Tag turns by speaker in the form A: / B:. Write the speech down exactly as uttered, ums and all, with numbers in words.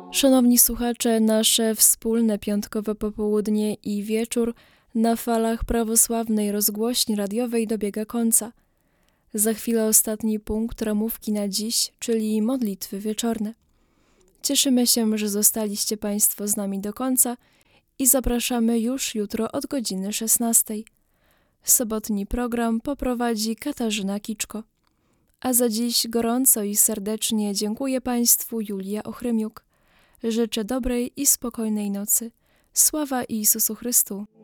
A: Szanowni słuchacze, nasze wspólne piątkowe popołudnie i wieczór na falach prawosławnej rozgłośni radiowej dobiega końca. Za chwilę ostatni punkt ramówki na dziś, czyli modlitwy wieczorne. Cieszymy się, że zostaliście Państwo z nami do końca i zapraszamy już jutro od godziny szesnastej. Sobotni program poprowadzi Katarzyna Kiczko. A za dziś gorąco i serdecznie dziękuję Państwu Julia Ochrymiuk. Życzę dobrej i spokojnej nocy. Sława Jezusu Chrystu.